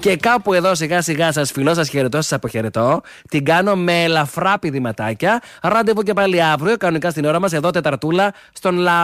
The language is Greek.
Και κάπου εδώ σιγά σιγά σας φιλώ, σας χαιρετώ, σας αποχαιρετώ. Την κάνω με ελαφρά πηδηματάκια. Ραντεβού και πάλι αύριο, κανονικά στην ώρα μας, εδώ Τεταρτούλα, στον